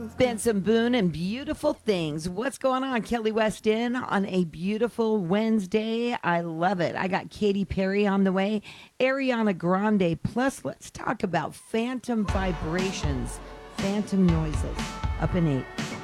Benson Boone and Beautiful Things. What's going on, Kelly West End, on a beautiful Wednesday? I love it. I got Katy Perry on the way, Ariana Grande. Plus, let's talk about phantom vibrations, phantom noises. Up in 8.